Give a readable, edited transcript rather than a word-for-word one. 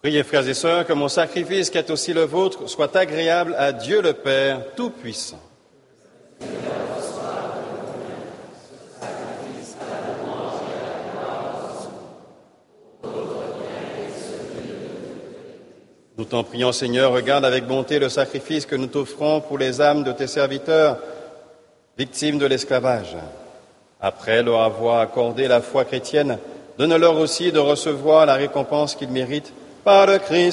Priez, frères et sœurs, que mon sacrifice, qui est aussi le vôtre, soit agréable à Dieu le Père Tout-Puissant. Nous t'en prions, Seigneur, regarde avec bonté le sacrifice que nous t'offrons pour les âmes de tes serviteurs, victimes de l'esclavage. Après leur avoir accordé la foi chrétienne, donne-leur aussi de recevoir la récompense qu'ils méritent par le Christ